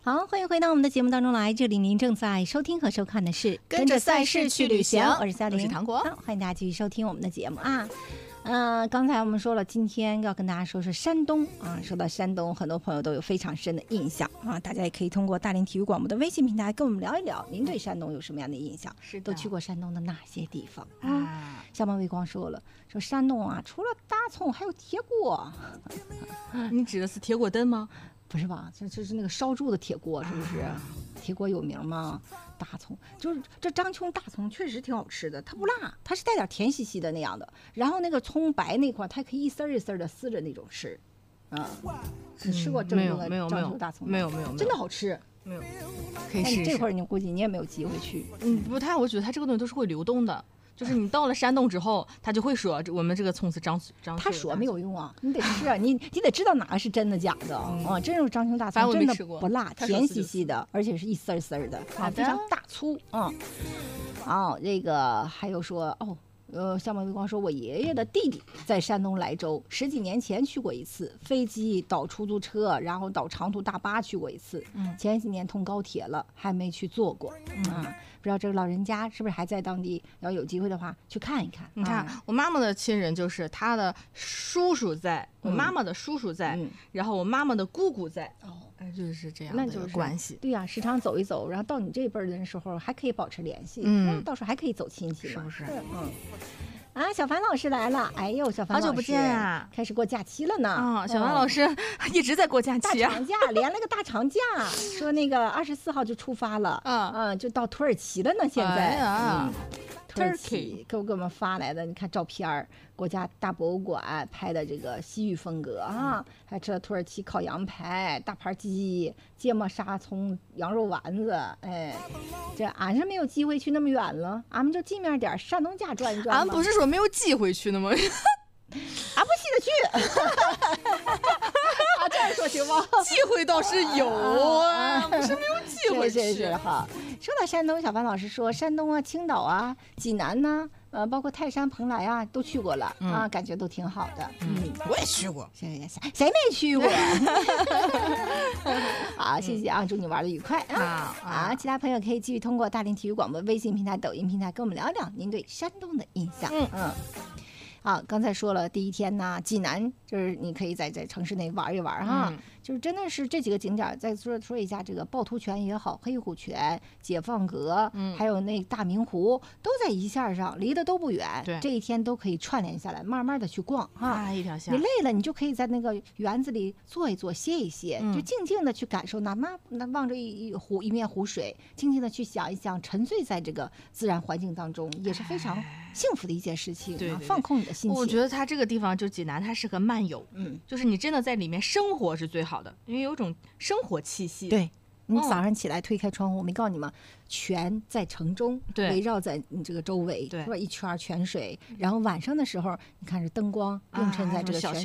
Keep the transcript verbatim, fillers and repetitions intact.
好，欢迎回到我们的节目当中来，这里您正在收听和收看的是跟着赛事去旅行， 我是夏玲， 我是糖果， 好，欢迎大家继续收听我们的节目啊。呃，刚才我们说了，今天要跟大家说是山东啊。说到山东，很多朋友都有非常深的印象啊。大家也可以通过大连体育广播的微信平台跟我们聊一聊，您对山东有什么样的印象？ 是的， 都去过山东的哪些地方啊？ 啊下面魏光说了，说山东啊，除了大葱还有铁锅。 你指的是铁锅炖吗？ 不是吧？这这是那个烧猪的铁锅，是不是？啊、铁锅有名吗？大葱就是这张琼大葱确实挺好吃的，它不辣，它是带点甜兮兮的那样的。然后那个葱白那块，它可以一丝一丝的撕着那种吃。啊，你吃过正宗的张琼大葱吗？ 没有没有没有， 真的好吃。 没有，可以试试。 这会儿你估计你也没有机会去。 嗯，不太，我觉得它这个东西都是会流动的。就是你到了山东之后，他就会说我们这个葱是张张。 他说没有用啊，你得吃啊，你你得知道哪个是真的假的啊、嗯。真是张琼大葱真的不辣，甜兮兮的，而且是一丝丝的，啊，非常大粗啊。好、嗯，这个还有说哦。呃，夏末微光说，我爷爷的弟弟在山东莱州，十几年前去过一次，飞机倒出租车，然后倒长途大巴去过一次。嗯，前几年通高铁了，还没去坐过。嗯，啊、不知道这个老人家是不是还在当地？要有机会的话，去看一看。 你看，啊、我妈妈的亲人就是他的叔叔在，我妈妈的叔叔在，嗯、然后我妈妈的姑姑在。哦。就是这样的关系， 对呀、啊，时常走一走，然后到你这辈儿的人时候还可以保持联系，嗯，到时候还可以走亲戚嘛， 是不是？ 嗯。啊，小凡老师来了！哎呦，小凡老师， 好久不见呀、啊！ 开始过假期了呢。 啊、哦，小凡老师一直在过假期、 啊，大长假连了个大长假，说那个二十四号就出发了，嗯嗯，就到土耳其了呢。现在， 哎呀嗯，土耳其给我给我们发来的，你看照片，国家大博物馆拍的这个西域风格啊，嗯、还吃了土耳其烤羊排、大盘鸡、芥末沙葱、羊肉丸子。哎，这俺是没有机会去那么远了，俺们就近面点山东家转一转。 俺不是说没有机会去的吗？ 俺不稀得去。啊，这样说行吗？ 机会倒是有啊，不是没有机会去。 是是是哈。说到山东，小凡老师说，山东啊、青岛啊、济南呐、啊，呃，包括泰山、蓬莱啊，都去过了、嗯、啊，感觉都挺好的。 嗯，我也去过。 谁谁没去过？好，谢谢啊，祝你玩的愉快啊！ 啊啊，其他朋友可以继续通过大连体育广播微信平台、抖音平台跟我们聊聊您对山东的印象。嗯嗯。好，刚才说了第一天呢，济南就是你可以在在城市内玩一玩哈、嗯，就是真的是这几个景点。再说说一下这个趵突泉也好，黑虎泉、解放阁，嗯，还有那大明湖，都在一线上，离得都不远。 对， 这一天都可以串联下来，慢慢的去逛哈。 啊，一条线。 你累了，你就可以在那个园子里坐一坐，歇一歇，嗯、就静静的去感受，哪怕那望着一一湖一面湖水，静静的去想一想，沉醉在这个自然环境当中，也是非常幸福的一件事情。 对，对对， 放空你的心情。 我觉得它这个地方就济南，它适合漫游，嗯，就是你真的在里面生活是最好的，因为有种生活气息。 对，你早上起来推开窗户，我没告诉你吗？泉在城中，围绕在你这个周围，是吧？一圈泉水，然后晚上的时候，你看这灯光映衬在这个泉水。